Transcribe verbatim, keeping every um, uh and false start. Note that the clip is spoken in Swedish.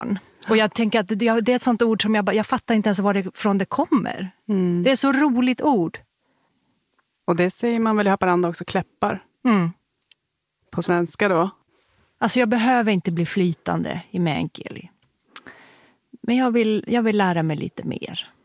Och jag tänker att det, det är ett sånt ord som jag, jag fattar inte ens varifrån det kommer. Mm. Det är så roligt ord. Och det säger man väl i Haparanda också, kläppar. Mm. På svenska då. Alltså jag behöver inte bli flytande i meänkieli. Men jag vill, jag vill lära mig lite mer.